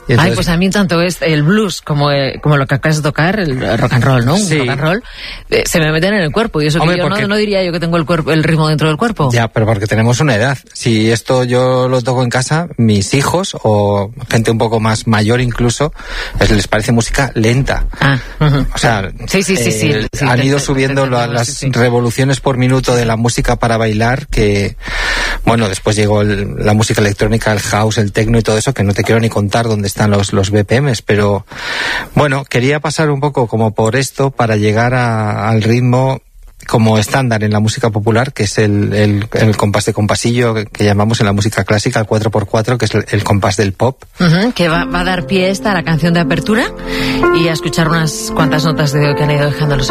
Y entonces, pues a mí tanto es el blues como lo que acabas de tocar, el rock and roll, ¿no? Sí. Rock and roll, se me meten en el cuerpo. Y eso, Hombre, que yo porque... no diría yo que tengo el ritmo dentro del cuerpo. Ya, pero porque tenemos una edad. Si esto yo lo toco en casa, mis hijos o gente un poco más mayor incluso, les parece música lenta. O sea, sí, han ido subiendo las revoluciones por minuto de la música para bailar, que bueno, después llegó la música electrónica, el house, el techno y todo eso, que no te quiero ni contar dónde están los BPMs, pero bueno, quería pasar un poco como por esto para llegar al ritmo como estándar en la música popular, que es el compás de compasillo que llamamos en la música clásica, el 4x4, que es el compás del pop. Que va a dar pie a la canción de apertura y a escuchar unas cuantas notas de que han ido dejando los